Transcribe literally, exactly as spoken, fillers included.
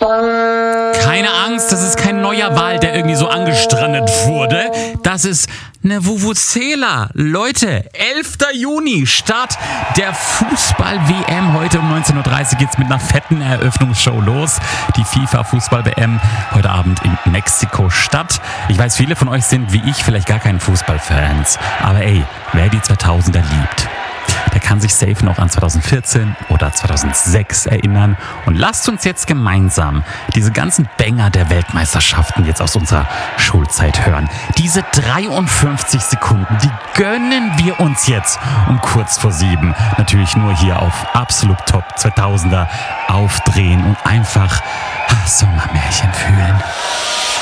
Keine Angst, das ist kein neuer Wal, der irgendwie so angestrandet wurde. Das ist eine Vuvuzela. Leute, elfter Juni, Start der Fußball-W M. Heute um neunzehn Uhr dreißig geht's mit einer fetten Eröffnungsshow los. Die FIFA-Fußball-W M heute Abend in Mexiko-Stadt. Ich weiß, viele von euch sind wie ich vielleicht gar keine Fußballfans. Aber ey, wer die zweitausender liebt, der kann sich safe noch an zweitausendvierzehn oder zweitausendsechs erinnern. Und lasst uns jetzt gemeinsam diese ganzen Banger der Weltmeisterschaften jetzt aus unserer Schulzeit hören. Diese dreiundfünfzig Sekunden, die gönnen wir uns jetzt um kurz vor sieben. Natürlich nur hier auf Absolut Top zweitausender aufdrehen und einfach Sommermärchen fühlen.